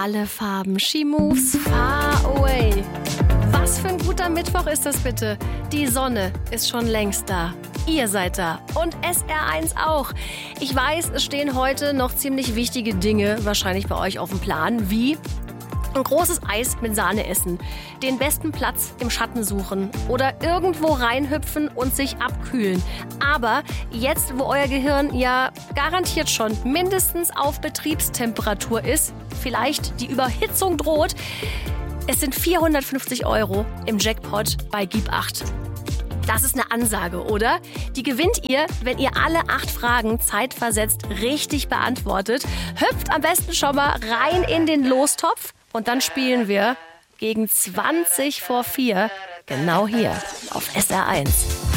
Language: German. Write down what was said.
alle Farben. She moves far away. Was für ein guter Mittwoch ist das bitte? Die Sonne ist schon längst da. Ihr seid da und SR1 auch. Ich weiß, es stehen heute noch ziemlich wichtige Dinge wahrscheinlich bei euch auf dem Plan, wie ein großes Eis mit Sahne essen, den besten Platz im Schatten suchen oder irgendwo reinhüpfen und sich abkühlen. Aber jetzt, wo euer Gehirn ja garantiert schon mindestens auf Betriebstemperatur ist, vielleicht die Überhitzung droht, es sind 450 € im Jackpot bei Gib 8. Das ist eine Ansage, oder? Die gewinnt ihr, wenn ihr alle 8 Fragen zeitversetzt richtig beantwortet. Hüpft am besten schon mal rein in den Lostopf und dann spielen wir gegen 20 vor 4 genau hier auf SR1.